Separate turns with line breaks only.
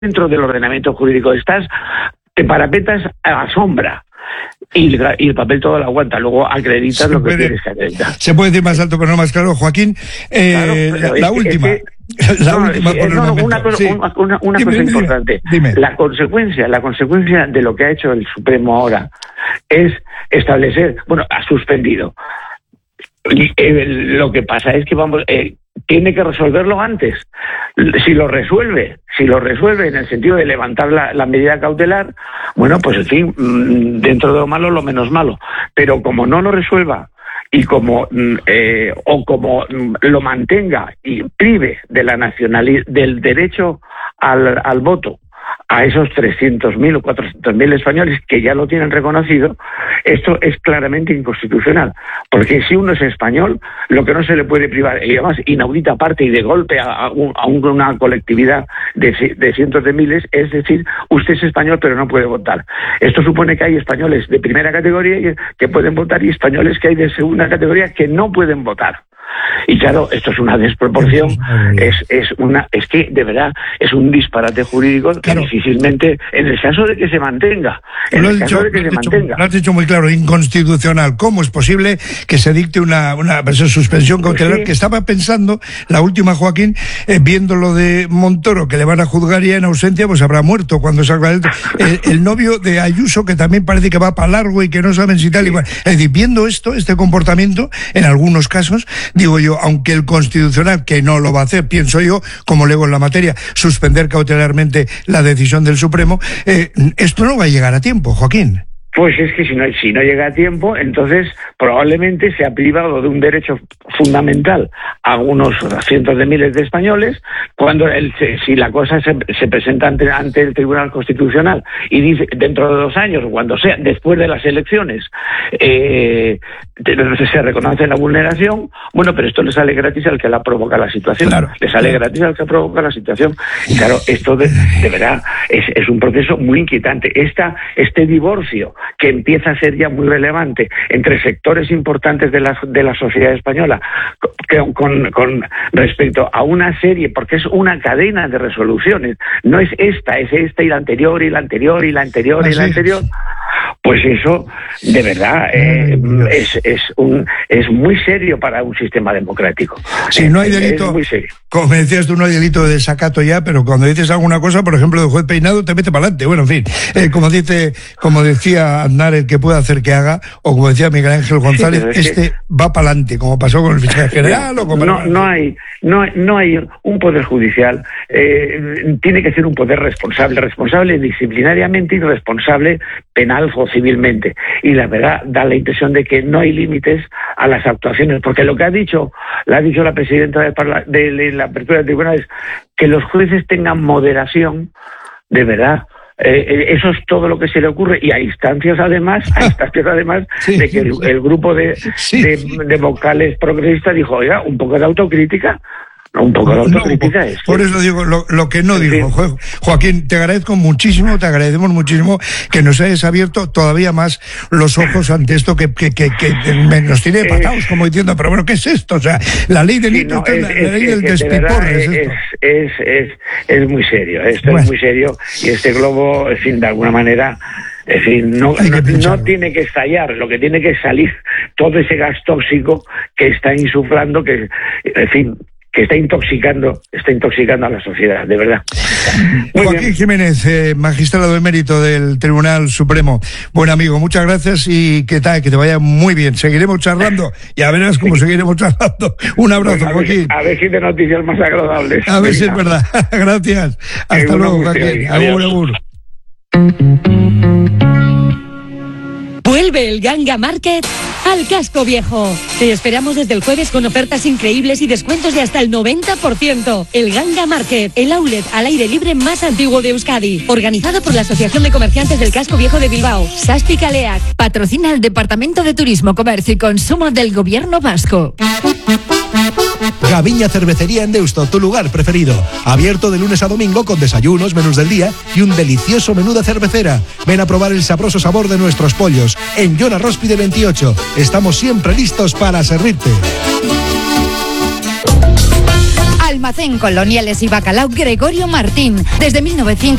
dentro del ordenamiento jurídico, te parapetas a la sombra. Y el papel todo lo aguanta, luego acreditas lo que tienes que acreditar.
Se puede decir más alto pero no más claro, Joaquín. La última
cosa importante.
Dime.
La consecuencia de lo que ha hecho el Supremo ahora es establecer, ha suspendido. Lo que pasa es que tiene que resolverlo antes. Si lo resuelve en el sentido de levantar la medida cautelar, pues en fin, dentro de lo malo, lo menos malo. Pero como no lo resuelva y como lo mantenga y prive de la nacionalidad, del derecho al voto a esos 300.000 o 400.000 españoles que ya lo tienen reconocido, esto es claramente inconstitucional. Porque si uno es español, lo que no se le puede privar, y además inaudita parte y de golpe a una colectividad de cientos de miles, es decir, usted es español pero no puede votar. Esto supone que hay españoles de primera categoría que pueden votar y españoles que hay de segunda categoría que no pueden votar. Y claro, esto es una desproporción, es que de verdad es un disparate jurídico que difícilmente, en el caso de que se mantenga,
lo has dicho muy claro, inconstitucional. ¿Cómo es posible que se dicte una suspensión cautelar? Que estaba pensando, la última, Joaquín, viendo lo de Montoro, que le van a juzgar ya en ausencia, pues habrá muerto cuando salga el novio de Ayuso, que también parece que va para largo y que no saben si tal igual. Es decir, viendo este comportamiento, en algunos casos, digo yo, aunque el Constitucional, que no lo va a hacer, pienso yo, como leo en la materia, suspender cautelarmente la decisión del Supremo, esto no va a llegar a tiempo, Joaquín.
Pues es que si no llega a tiempo, entonces probablemente se ha privado de un derecho fundamental a unos cientos de miles de españoles, cuando si la cosa se presenta ante el Tribunal Constitucional y dice dentro de 2 años, cuando sea, después de las elecciones, se reconoce la vulneración, pero esto le sale gratis al que la provoca la situación.
Claro.
Le sale gratis al que provoca la situación. Y claro, esto de verdad es un proceso muy inquietante. Este divorcio que empieza a ser ya muy relevante entre sectores importantes de la sociedad española con respecto a una serie, porque es una cadena de resoluciones, no es esta y la anterior y la anterior y la anterior y la anterior. Pues eso, de verdad, es muy serio para un sistema democrático.
Si no hay delito,
es muy serio.
Como me decías tú, no hay delito de desacato ya, pero cuando dices alguna cosa, por ejemplo, de juez Peinado, te mete para adelante. Bueno, en fin, como decía Aznar, el que pueda hacer que haga, o como decía Miguel Ángel González, va para adelante, como pasó con el fiscal general.
No hay un poder judicial, tiene que ser un poder responsable disciplinariamente y responsable penal o civilmente. Y la verdad da la impresión de que no hay límites a las actuaciones, porque lo que ha dicho la presidenta de la apertura del tribunal es que los jueces tengan moderación, de verdad. Eso es todo lo que se le ocurre, y a instancias además de que el grupo de vocales progresistas dijo, oiga, un poco de autocrítica. Un poco de autocrítica es.
Por eso digo lo que no digo. Joaquín, te agradecemos muchísimo que nos hayas abierto todavía más los ojos ante esto que nos tiene patados, como diciendo, pero bueno, ¿qué es esto? O sea, la ley del la ley del despiporre
es muy serio. Esto es muy serio, y este globo, en fin, de alguna manera, en fin, no tiene que estallar, lo que tiene que salir todo ese gas tóxico que está insuflando, que, en fin, que está intoxicando a la sociedad, de verdad.
Joaquín Jiménez, magistrado emérito del Tribunal Supremo, buen amigo, muchas gracias y que te vaya muy bien. Seguiremos charlando, ya verás cómo seguiremos charlando. Un abrazo, Joaquín.
A ver si de noticias más agradables.
A ver si es verdad. Gracias. Hasta luego, Joaquín. Agur.
Vuelve el Ganga Market al Casco Viejo. Te esperamos desde el jueves con ofertas increíbles y descuentos de hasta el 90%. El Ganga Market, el outlet al aire libre más antiguo de Euskadi. Organizado por la Asociación de Comerciantes del Casco Viejo de Bilbao. Saspi Kaleak. Patrocina el Departamento de Turismo, Comercio y Consumo del Gobierno Vasco.
Gaviña Cervecería en Deusto, tu lugar preferido. Abierto de lunes a domingo con desayunos, menús del día y un delicioso menú de cervecera. Ven a probar el sabroso sabor de nuestros pollos. En Joan Arróspide 28. Estamos siempre listos para servirte.
Almacén Coloniales y Bacalao Gregorio Martín. Desde 1900